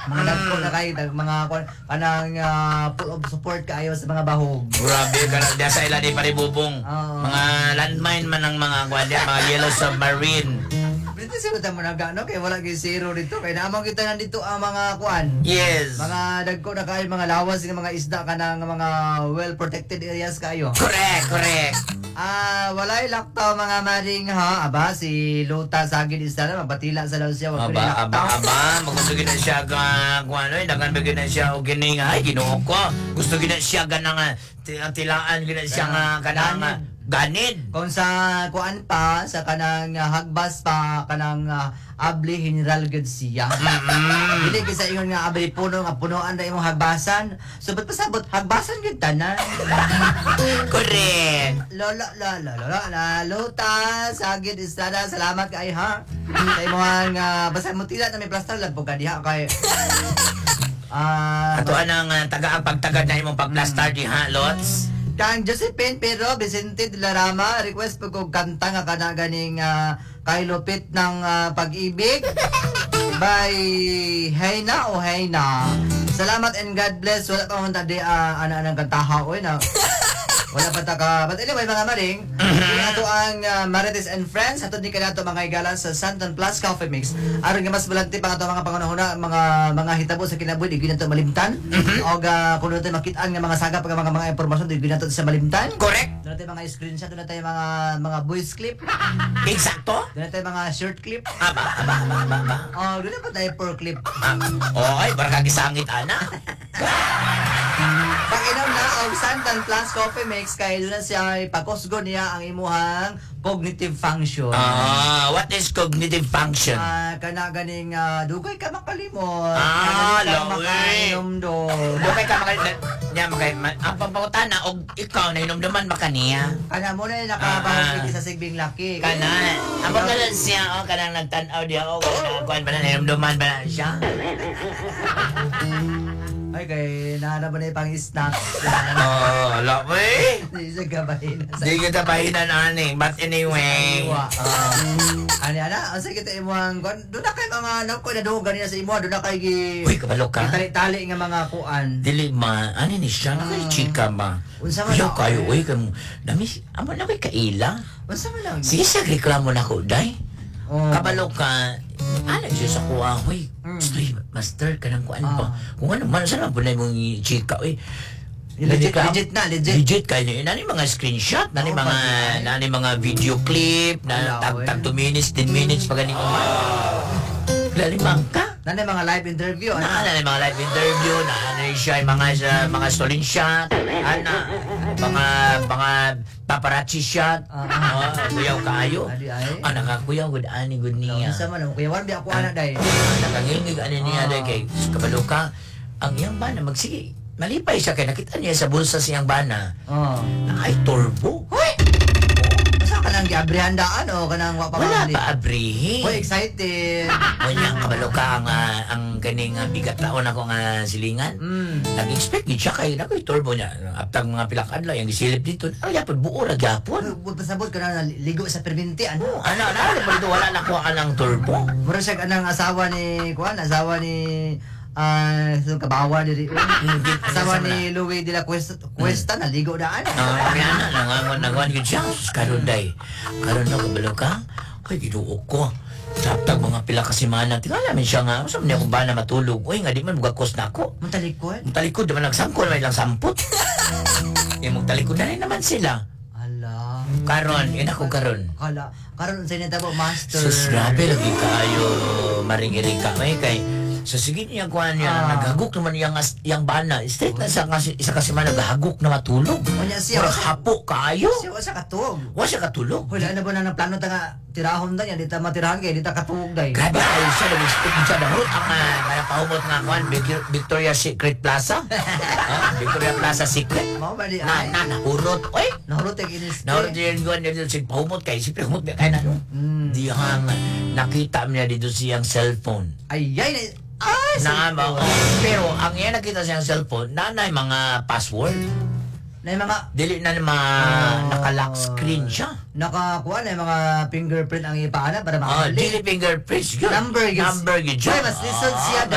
Mga dagko na kayo, mga kanang full of support kaayo sa mga bahog. Grabe ka lang diya sa ila di paribubong. Mga landmine man ang mga kwadya, mga yellow submarine. Dito siguro tayo na gano, kaya wala kay zero dito. Kaya naamang kita nandito ang mga kuan. Yes. Mga dagko na kayo, mga lawas, ng mga isda ka ng mga well-protected areas kayo. Correct. Walay laktaw mga maring ha. Aba, si Luta Sagid isda na, mabatila sa daw siya. Aba, magusto gina siya ka, kung ano, dagan ba gina siya o gining, ay, ginoo ko. Gusto gina siya ganang, tilaan gina siya nga, kanang, ganid. Kung sa kuan pa, sa kanang hagbas pa, kanang abli General Garcia. Dili kasi ingon nga abli puno nga punuan na imong hagbasan. Subot pasabot hagbasan gyud tanan. Correct. Luta Sagid Estrada, salamat kay ha. Sa imong basta mo tila na may plaster lang po ka diha kay Katuan ang pagtagad na imong pagplastar diha, Lots. Kang Josephine Pero Vicente de la Rama, request po kong kanta nga kana ganing kay Lupit ng Pag-ibig by Hayna o Hayna. Salamat and God bless. Wala pa akong tadi anang kantaha oy na. Wala pa ta ka. But anyway mga maring, ato ang Marites and Friends, ato di kanato mga igalan sa Santon Plus Coffee Mix. Aron nga mas balante pa ato mga pangunahuna, mga hitabo sa kinabuhi di ginato malimtan. O kuno tayo makitaan nga mga sagap nga mga impormasyon di ginato sa malimtan. Correct. Doon tayo mga screenshot, doon tayo mga voice clip. Eksakto. Doon tayo mga short clip. Aba. Doon pa tayo per clip. Oy, baraka gisangit ana. Pag inom na og Santon Plus Coffee Mix kay doon na siya ipakusgo niya ang imuhang cognitive function. What is cognitive function? Kana ganing dugay ka makalimot. Lawi. Dugay ka ang pampangutana og ikaw na hinumduman makaniya. Kana mo na nakabahog sa sigbing laki. Kana. Ang pagkalan siya kanang nagtan-aw diya kuan ba na hinumduman ba na siya? Ay kay nahanap na pang snacks. Lawi. Di sa gabahin. Di kita pahinan ani, but anyway. Ana, asa kita imuhang doon na kay mga nako na dugan niya sa imo, doon na kay Uy, kabalo ka. tali nga mga kuan. Dili ma, ani ni siya na kay chika ma. Unsa man Yo kayo uy kam nami amo na kay kaila. Unsa man lang? Sige sa reklamo na ko day. Kabalo ka. Ano siya sa kuha, uy. Master ka ng kuan pa. Kung ano man sana po na mong chika uy. Legit kayo niyo. Nani mga screenshot, nani mga video clip, na tag 2 minutes, 10 minutes pa ganing Lalimang ka. Nani mga live interview, Nani mga live interview, nani siya mga stolen shot, mga paparazzi shot. Kuyaw kayo. Kuyaw good ani good niya. Isa man kuya wan bi ako ana day. Nakangingig ani niya day kay kabalo ka. Ang iyang bana magsige. Malipay siya kay nakita niya sa bulsa siyang bana. Nakay turbo. Hoy! Asa ka nang giabrihanda kanang wa pa wala pa abrihi. Hoy, excited. Kunya kabalo ka ang kaning bigat taon ako nga silingan. Nag-expect gid siya kay nakoy turbo niya. Aptang mga pilakadlaw yang gisilip dito. Ay yapon buo ra gyapon. Pasabot ka na ligo sa perminti Ano dito wala na kuha ka ng turbo. Mura siya kanang asawa ni so kabawa diri. Asawa ni Louie de la Cuesta naligo daan. Kaya nangangon gid siya. Karon na kabalo ka. Ay giduok ko. Saptag mga pila ka semana. Tingala man siya nga. Saan niya kung ba na matulog? Uy, nga di man magakos na ako. Muntalikod? Muntalikod, naman nagsangkol. May lang sampot. Muntalikod na rin naman sila. Ala. Karon, yun ako karon. Karon sa initabo, master. Sus, grabe lagi kayo. Maring-iri ka. Kay so sige niya kuha niya, naghagok naman yung bana. Straight na isa kasi man naghagok na matulog. Wala siya. Hapo kayo. Siya wala siya katulog. Wala siya katulog. Wala na ba na plano ta nga tirahon da niya, di ta matirahan kaya, di ta katulog day. Grabe kayo siya, nag-speak siya. Nahurot ang pahumot nga kuhan, Victoria Secret Plaza. Victoria Plaza Secret. Mao ba di Nahurot. Oy! Nahurot yung inis. Nahurot yung kuhan niya dito, pahumot kayo. Siyempre, humot niya kayo na, no? Di hang nakita niya dito siyang cellphone. Ay, pero ang iya nakita siyang cellphone, nanay mga password. Na yung mga dili na naka-lock screen siya. Nakakuha na yung mga fingerprint ang ipaana para makakali. Dili fingerprints. Number yun siya. Mas lisod siya